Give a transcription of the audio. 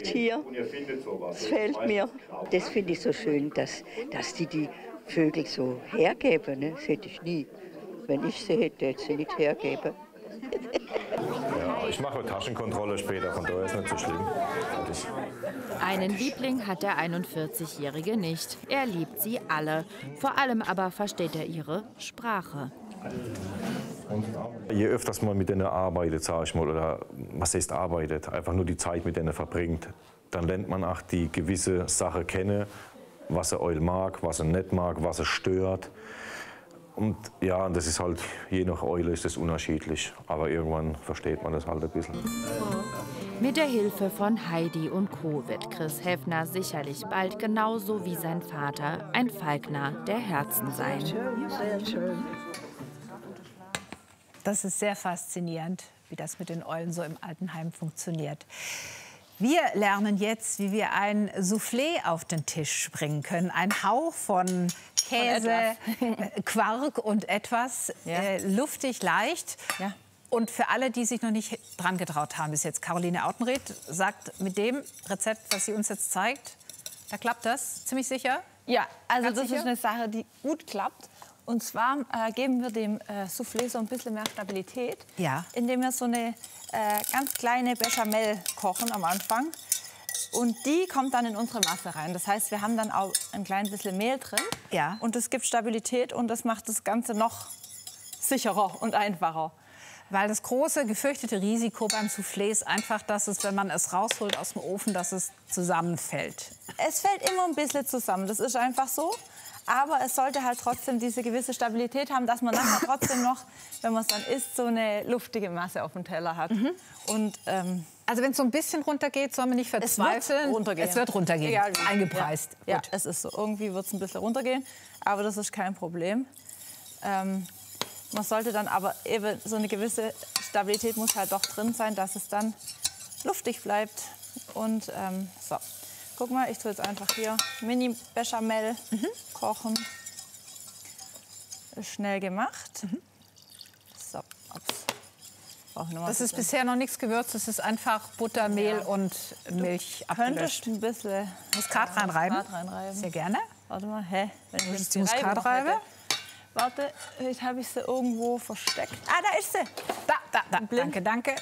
Nutztier. Das fehlt mir. Das finde ich so schön, dass die Vögel so hergeben. Ne? Das hätte ich nie. Wenn ich sie hätte, hätte ich sie nicht hergeben. Ja, ich mache Taschenkontrolle später, von daher ist nicht so schlimm. Einen Liebling hat der 41-Jährige nicht. Er liebt sie alle. Vor allem aber versteht er ihre Sprache. Je öfters man mit denen arbeitet, sage ich mal, oder was heißt arbeitet, einfach nur die Zeit mit denen verbringt, dann lernt man auch die gewisse Sache kennen, was er Eul mag, was er nicht mag, was er stört. Und ja, das ist halt, je nach Eule ist das unterschiedlich, aber irgendwann versteht man das halt ein bisschen. Mit der Hilfe von Heidi und Co. wird Chris Heffner sicherlich bald genauso wie sein Vater ein Falkner der Herzen sein. Sehr schön, sehr schön. Das ist sehr faszinierend, wie das mit den Eulen so im Altenheim funktioniert. Wir lernen jetzt, wie wir ein Soufflé auf den Tisch bringen können. Ein Hauch von Käse, Quark und etwas luftig, leicht. Ja. Und für alle, die sich noch nicht dran getraut haben, ist jetzt Caroline Autenrieth, sagt, mit dem Rezept, was sie uns jetzt zeigt, da klappt das ziemlich sicher? Ja, also Ganz das sicher? ist eine Sache, die gut klappt. Und zwar geben wir dem Soufflé so ein bisschen mehr Stabilität, indem wir so eine ganz kleine Bechamel kochen am Anfang. Und die kommt dann in unsere Masse rein. Das heißt, wir haben dann auch ein klein bisschen Mehl drin. Ja. Und das gibt Stabilität und das macht das Ganze noch sicherer und einfacher. Weil das große, gefürchtete Risiko beim Soufflé ist einfach, dass es, wenn man es rausholt aus dem Ofen, dass es zusammenfällt. Es fällt immer ein bisschen zusammen, das ist einfach so. Aber es sollte halt trotzdem diese gewisse Stabilität haben, dass man nachher trotzdem noch, wenn man es dann isst, so eine luftige Masse auf dem Teller hat. Und, also wenn es so ein bisschen runtergeht, soll man nicht verzweifeln. Es wird runtergehen. Es wird runtergehen, Egal, eingepreist. Ja, es ist so. Irgendwie wird es ein bisschen runtergehen, aber das ist kein Problem. Man sollte dann aber eben so eine gewisse Stabilität muss halt doch drin sein, dass es dann luftig bleibt. Und so. Guck mal, ich tue jetzt einfach hier Mini-Bechamel kochen. Ist schnell gemacht. So, das ist bisher noch nichts gewürzt, es ist einfach Butter, Mehl und Milch abgelöscht. Könntest ein bisschen Muskat reinreiben? Sehr gerne. Warte mal, hä? Wenn ich die Muskat reibe? Warte, jetzt habe ich sie irgendwo versteckt. Ah, da ist sie. Da. Danke.